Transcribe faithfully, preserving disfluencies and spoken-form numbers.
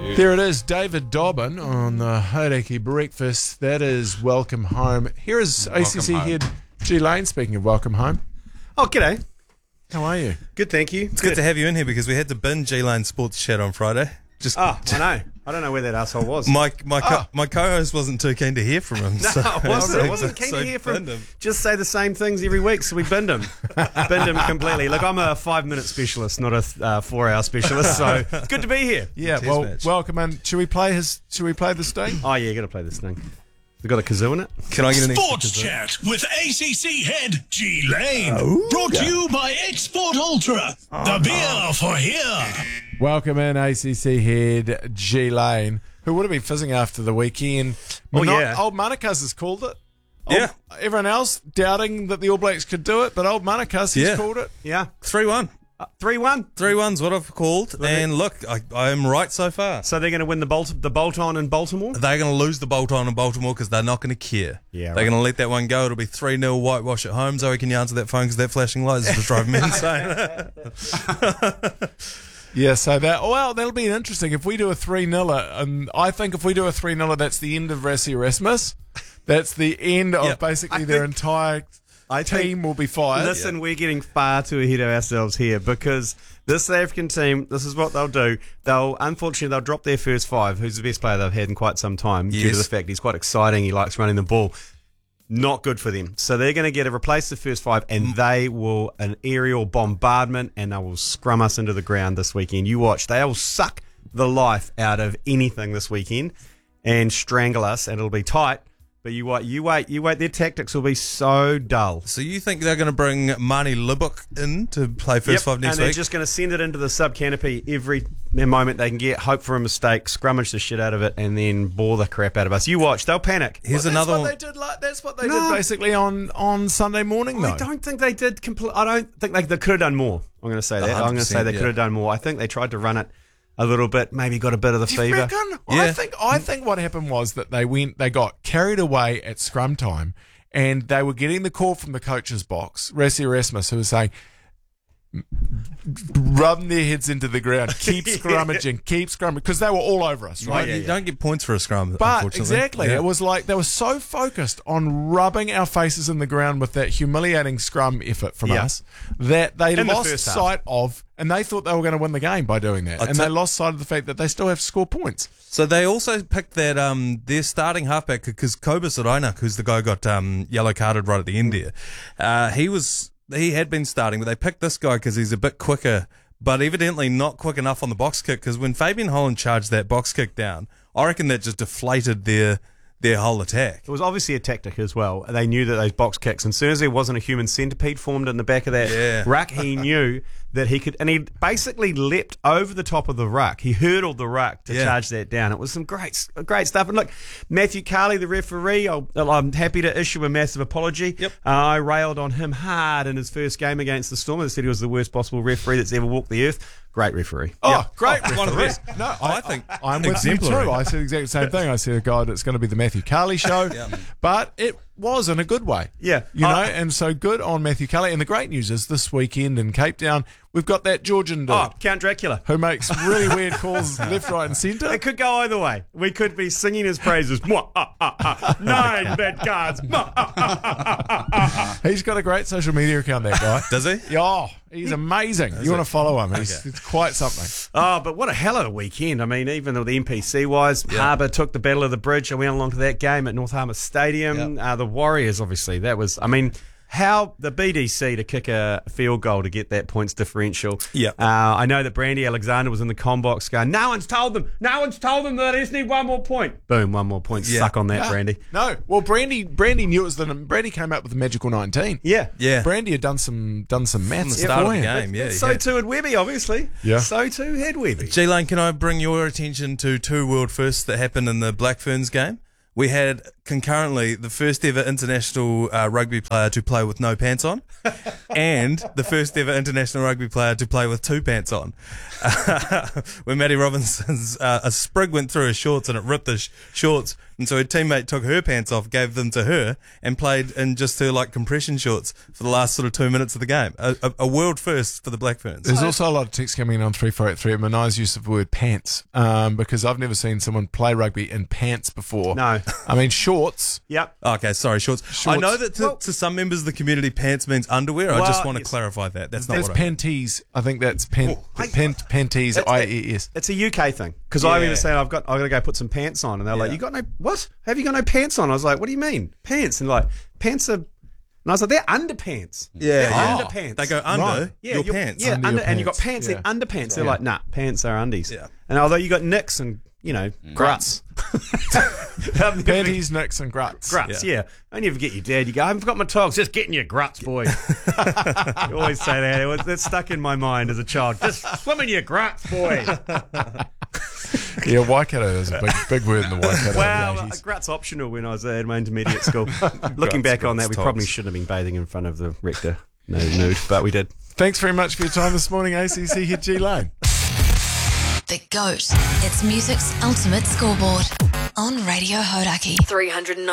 There it is, David Dobbin on the Hauraki Breakfast. That is Welcome Home. Here is A C C Welcome head G Lane speaking of Welcome Home. Oh, g'day. How are you? Good, thank you. It's good to have you in here because we had to bin G-Lane Sports Chat on Friday. Just Oh, I know. I don't know where that asshole was. my my co- Oh. my co-host wasn't too keen to hear from him. No, so, I wasn't. I wasn't keen so to hear from binned him. Just say the same things every week, so we binned him. binned him completely. Look, I'm a five-minute specialist, not a uh, four-hour specialist, so it's good to be here. Yeah, Test well, match. welcome in. Should we play his? Should we play the sting? Oh, yeah, you got to play this thing. They got a kazoo in it? Can I get an Sports extra Chat with A C C head G Lane. Brought to you by Export Ultra, the beer for here. Welcome in, A C C head G Lane, who would have been fizzing after the weekend. Oh, Not- yeah. Old Manakas has called it. Old- Yeah. Everyone else doubting that the All Blacks could do it, but old Manakas has Yeah. called it. Yeah. three one? Uh, three one. three one's what I've called, and look, I, I am right so far. So they're going to win the bolt, the bolt-on in Baltimore? They're going to lose the bolt-on in Baltimore because they're not going to care. Yeah, They're right. going to let that one go. It'll be three nil whitewash at home. Zoe, can you answer that phone because that flashing light is just driving me insane. Yeah, so that, well, that'll be interesting. If we do a three nil, and I think if we do a three nil, that's the end of Rassie Erasmus. That's the end of Yep. basically I their think- entire I team think- will be fired. Listen, we're getting far too ahead of ourselves here because this South African team, this is what they'll do. They'll, unfortunately, they'll drop their first five, who's the best player they've had in quite some time, due to Yes. the fact he's quite exciting, he likes running the ball. Not good for them. So they're going to get to replace the first five, and they will, an aerial bombardment, and they will scrum us into the ground this weekend. You watch. They will suck the life out of anything this weekend and strangle us, and it'll be tight. But you wait, you wait, you wait. Their tactics will be so dull. So you think they're going to bring Marnie Lubbock in to play first Yep, five next and they're week? just going to send it into the sub canopy every moment they can get, hope for a mistake, scrummage the shit out of it, and then bore the crap out of us. You watch, they'll panic. Here's Well, another that's one. what they did. Like that's what they No. did basically on, on Sunday morning. Though I don't think they did. Compl- I don't think they, they could have done more. I'm going to say that. I'm going to say they one hundred percent, could have done more. I think they tried to run it a little bit, maybe got a bit of the Do you fever. reckon? I Yeah. think I think what happened was that they went, they got carried away at scrum time, and they were getting the call from the coach's box, Rassie Erasmus, who was saying, rubbing their heads into the ground, keep scrummaging, keep scrummaging, because they were all over us, right? you don't get points for a scrum, But unfortunately. exactly, Yeah. it was like they were so focused on rubbing our faces in the ground with that humiliating scrum effort from Yeah. us that they In the lost first half. sight of, and they thought they were going to win the game by doing that, I'll and ta- they lost sight of the fact that they still have to score points. So they also picked that um their starting halfback because Kobus Rainak, who's the guy who got um yellow carded right at the end there, uh, he was he had been starting, but they picked this guy because he's a bit quicker, but evidently not quick enough on the box kick. Because when Fabian Holland charged that box kick down, I reckon that just deflated their their whole attack. It was obviously a tactic as well. They knew that those box kicks, and as soon as there wasn't a human centipede formed in the back of that Yeah. ruck, he knew that he could, and he basically leapt over the top of the ruck. He hurdled the ruck to Yeah. charge that down. It was some great, great stuff. And look, Matthew Carley, the referee, I'll, I'm happy to issue a massive apology. Yep. Uh, I railed on him hard in his first game against the Storm. I said he was the worst possible referee that's ever walked the earth. Great referee. Oh, great! Oh, one of the best. No, I think I'm with you exemplary. too. I said exactly the same thing. I said, God, it's going to be the Matthew Carley show, but it was in a good way. Yeah. you know, Uh, and so good on Matthew Carley. And the great news is this weekend in Cape Town, we've got that Georgian dude Oh, Count Dracula. who makes really weird calls left, right, and centre. It could go either way. We could be singing his praises. Mwah, ah, ah, ah. Nine bad cards. Mwah, ah, ah, ah, ah, ah, ah. He's got a great social media account, that guy. Does he? Yeah, oh, he's amazing. You want to follow him? He's, It's quite something. Oh, but what a hell of a weekend. I mean, even though the N P C wise, Harbour took the Battle of the Bridge. I went along to that game at North Harbour Stadium. Uh, the Warriors, obviously, that was, I mean, how the B D C to kick a field goal to get that points differential. Yep. Uh, I know that Brandy Alexander was in the com box going, no one's told them. No one's told them that they just need one more point. Boom, one more point. Yeah. Suck on that, Brandy. No, well, Brandy, Brandy knew it was the. Brandy came up with the magical nineteen. Yeah. Yeah. Brandy had done some done some maths From the start of the beforehand. game, yeah. So yeah. too had Webby, obviously. Yeah. So too had Webby. G-Lane, can I bring your attention to two world firsts that happened in the Black Ferns game? We had concurrently the first ever international uh, rugby player to play with no pants on, and the first ever international rugby player to play with two pants on. Uh, when Matty Robinson's uh, a sprig went through her shorts and it ripped the sh- shorts, and so her teammate took her pants off, gave them to her, and played in just her like compression shorts for the last sort of two minutes of the game. A, a, a world first for the Black Ferns. There's also a lot of text coming in on three four eight three at Manai's use of the word pants, um, because I've never seen someone play rugby in pants before. No. I mean shorts. Yep. Okay, sorry, shorts. Shorts. I know that to, Well- to some members of the community, pants means underwear. I Well, just want to yes. clarify that. That's not That's what I mean. panties. I think that's pan, I- pant, panties. It's- I E S. It's a U K thing because I Yeah. remember saying I've got I've got to go put some pants on, and they're like, Yeah. "You got no what? Have you got no pants on?" I was like, "What do you mean pants?" And like pants are, and I was like, "They're underpants." Yeah, They're yeah. underpants. They go under Right. yeah, your you're- pants. Yeah, Under under, your and you got pants, pants. yeah. They're underpants. They're Yeah. like, nah, pants are undies. Yeah. And although you got nicks and you know gruts, Panties, nicks, and gruts. Gruts, yeah. Only ever get your dad. You go, I haven't forgot my togs. Just get in your gruts, boy. You always say that. It was, that's stuck in my mind as a child. Just swim in your gruts, boy. Yeah, Waikato is a big, big word in the Waikato. Well, of the uh, eighties. gruts optional when I was at my intermediate school. Looking Gruts, back on that, gruts, we togs. probably shouldn't have been bathing in front of the rector. No nude, but we did. Thanks very much for your time this morning, A C C Hit G Lane. The GOAT. It's music's ultimate scoreboard. On Radio Hodaki. three ninety-nine